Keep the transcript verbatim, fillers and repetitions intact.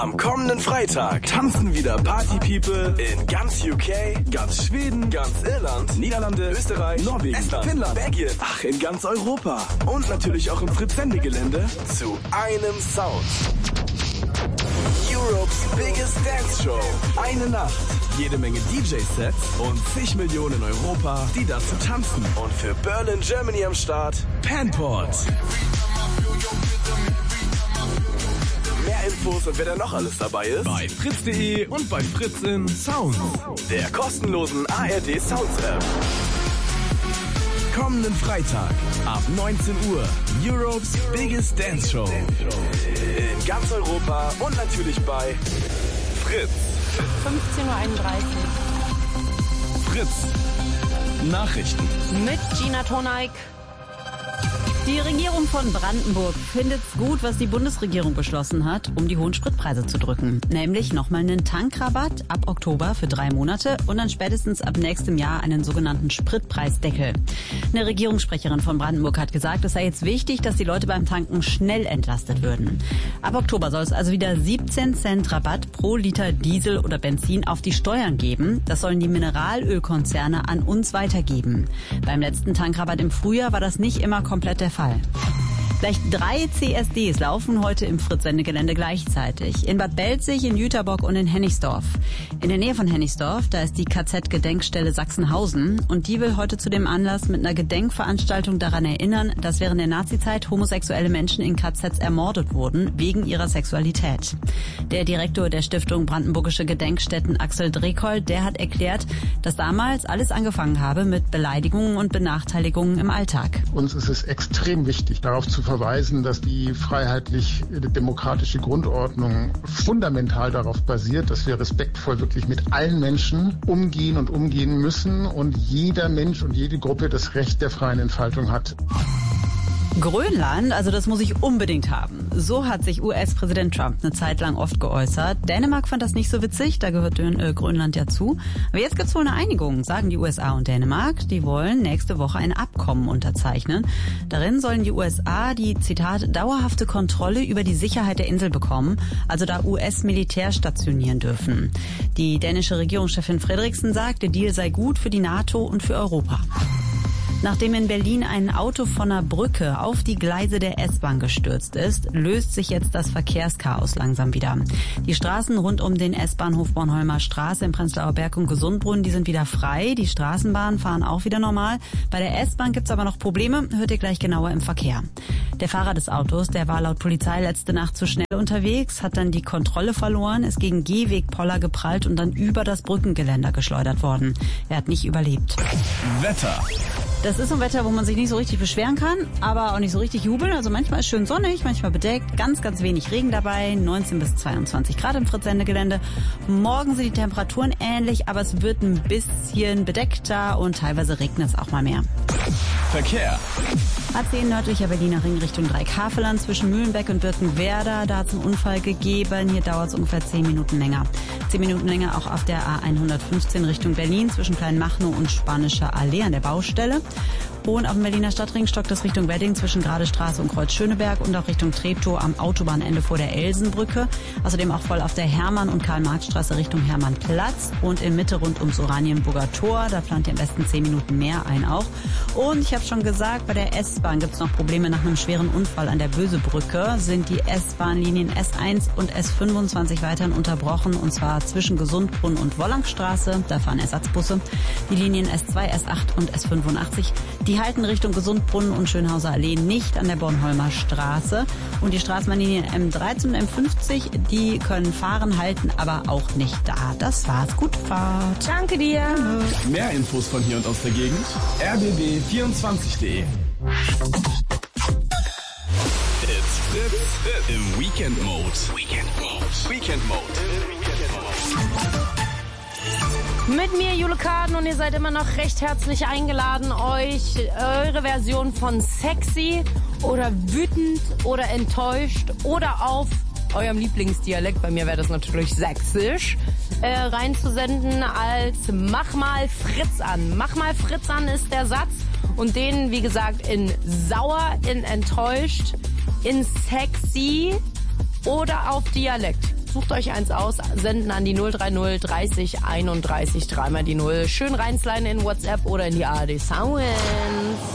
Am kommenden Freitag tanzen wieder Party People in ganz U K, ganz Schweden, ganz Irland, Niederlande, Österreich, Norwegen, Estland, Finnland, Belgien, ach, in ganz Europa. Und natürlich auch im Fritz-Sende-Gelände zu einem Sound. Europe's Biggest Dance Show. Eine Nacht, jede Menge D J-Sets und zig Millionen in Europa, die dazu tanzen. Und für Berlin, Germany am Start, Panport. Mehr Infos und wer da noch alles dabei ist, bei fritz punkt de und bei Fritz in Sounds, der kostenlosen A R D Sounds App. Kommenden Freitag ab neunzehn Uhr Europe's Biggest Dance Show. In ganz Europa und natürlich bei Fritz. fünfzehn Uhr einunddreißig. Fritz. Nachrichten. Mit Gina Toneik. Die Regierung von Brandenburg findet es gut, was die Bundesregierung beschlossen hat, um die hohen Spritpreise zu drücken. Nämlich nochmal einen Tankrabatt ab Oktober für drei Monate und dann spätestens ab nächstem Jahr einen sogenannten Spritpreisdeckel. Eine Regierungssprecherin von Brandenburg hat gesagt, es sei jetzt wichtig, dass die Leute beim Tanken schnell entlastet würden. Ab Oktober soll es also wieder siebzehn Cent Rabatt pro Liter Diesel oder Benzin auf die Steuern geben. Das sollen die Mineralölkonzerne an uns weitergeben. Beim letzten Tankrabatt im Frühjahr war das nicht immer komplett der Fall. Gleich drei C S Ds laufen heute im Fritz-Sende-Gelände gleichzeitig. In Bad Belzig, in Jüterbock und in Hennigsdorf. In der Nähe von Hennigsdorf, da ist die K Z-Gedenkstelle Sachsenhausen. Und die will heute zu dem Anlass mit einer Gedenkveranstaltung daran erinnern, dass während der Nazizeit homosexuelle Menschen in K Zs ermordet wurden, wegen ihrer Sexualität. Der Direktor der Stiftung Brandenburgische Gedenkstätten, Axel Drekoll, der hat erklärt, dass damals alles angefangen habe mit Beleidigungen und Benachteiligungen im Alltag. Uns ist es extrem wichtig, darauf zu verweisen, dass die freiheitlich-demokratische Grundordnung fundamental darauf basiert, dass wir respektvoll wirklich mit allen Menschen umgehen und umgehen müssen und jeder Mensch und jede Gruppe das Recht der freien Entfaltung hat. Grönland, also das muss ich unbedingt haben. So hat sich U S-Präsident Trump eine Zeit lang oft geäußert. Dänemark fand das nicht so witzig, da gehört äh, Grönland ja zu. Aber jetzt gibt's wohl eine Einigung, sagen die U S A und Dänemark. Die wollen nächste Woche ein Abkommen unterzeichnen. Darin sollen die U S A die, Zitat, dauerhafte Kontrolle über die Sicherheit der Insel bekommen, also da U S-Militär stationieren dürfen. Die dänische Regierungschefin Frederiksen sagt, der Deal sei gut für die NATO und für Europa. Nachdem in Berlin ein Auto von einer Brücke auf die Gleise der S-Bahn gestürzt ist, löst sich jetzt das Verkehrschaos langsam wieder. Die Straßen rund um den S-Bahnhof Bornholmer Straße im Prenzlauer Berg und Gesundbrunnen, die sind wieder frei. Die Straßenbahnen fahren auch wieder normal. Bei der S-Bahn gibt's aber noch Probleme, hört ihr gleich genauer im Verkehr. Der Fahrer des Autos, der war laut Polizei letzte Nacht zu schnell unterwegs, hat dann die Kontrolle verloren, ist gegen Gehwegpoller geprallt und dann über das Brückengeländer geschleudert worden. Er hat nicht überlebt. Wetter. Das ist ein Wetter, wo man sich nicht so richtig beschweren kann, aber auch nicht so richtig jubeln. Also manchmal ist schön sonnig, manchmal bedeckt, ganz, ganz wenig Regen dabei, neunzehn bis zweiundzwanzig Grad im Fritz-Sende-Gelände. Morgen sind die Temperaturen ähnlich, aber es wird ein bisschen bedeckter und teilweise regnet es auch mal mehr. Verkehr. A zehn nördlicher Berliner Ring Richtung Dreieckhaveland zwischen Mühlenbeck und Birkenwerder. Da hat es einen Unfall gegeben. Hier dauert es ungefähr zehn Minuten länger. zehn Minuten länger auch auf der A hundertfünfzehn Richtung Berlin zwischen Kleinmachnow und Spanischer Allee an der Baustelle. Und auf dem Berliner Stadtring stockt es Richtung Wedding zwischen Gradestraße und Kreuz Schöneberg und auch Richtung Treptow am Autobahnende vor der Elsenbrücke. Außerdem auch voll auf der Hermann- und Karl-Marx-Straße Richtung Hermannplatz und in Mitte rund ums Oranienburger Tor. Da plant ihr am besten zehn Minuten mehr ein auch. Und ich habe schon gesagt, bei der S-Bahn gibt es noch Probleme nach einem schweren Unfall an der Bösebrücke. Sind die S-Bahn-Linien S eins und S fünfundzwanzig weiterhin unterbrochen und zwar zwischen Gesundbrunnen und Wollangstraße. Da fahren Ersatzbusse. Die Linien S zwei, S acht und S fünfundachtzig, die halten Richtung Gesundbrunnen und Schönhauser Allee nicht an der Bornholmer Straße. Und die Straßenbahnlinien M dreizehn und M fünfzig, die können fahren, halten, aber auch nicht da. Das war's. Gute Fahrt. Danke dir. Mehr Infos von hier und aus der Gegend. r b b vierundzwanzig punkt de. It's Fritz im Weekend Mode. Weekend Mode. Weekend Mode. Mit mir Jule Kaden und ihr seid immer noch recht herzlich eingeladen, euch eure Version von sexy oder wütend oder enttäuscht oder auf eurem Lieblingsdialekt, bei mir wäre das natürlich sächsisch, äh, reinzusenden als Mach mal Fritz an. Mach mal Fritz an ist der Satz und den, wie gesagt, in sauer, in enttäuscht, in sexy oder auf Dialekt. sucht euch eins aus, senden an die null drei null dreißig einunddreißig dreimal die null. Schön reinsliden in WhatsApp oder in die A R D Sounds.